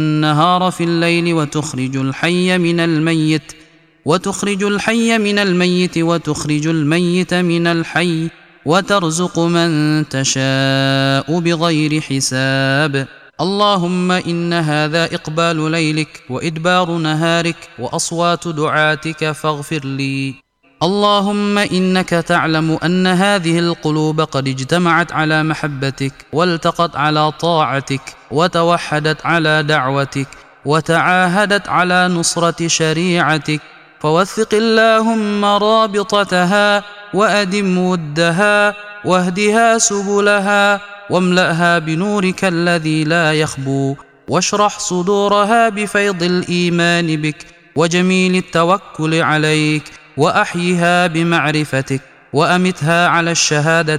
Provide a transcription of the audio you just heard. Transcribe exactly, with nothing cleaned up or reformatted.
النهار في الليل وتخرج الحي من الميت وتخرج الحي من الميت وتخرج الميت من الحي وترزق من تشاء بغير حساب. اللهم إن هذا إقبال ليلك وإدبار نهارك وأصوات دعاتك فاغفر لي. اللهم إنك تعلم أن هذه القلوب قد اجتمعت على محبتك والتقت على طاعتك وتوحدت على دعوتك وتعاهدت على نصرة شريعتك، فوثق اللهم رابطتها وأدم ودها واهدها سبلها واملأها بنورك الذي لا يخبو، واشرح صدورها بفيض الإيمان بك وجميل التوكل عليك، وأحيها بمعرفتك وأمتها على الشهادة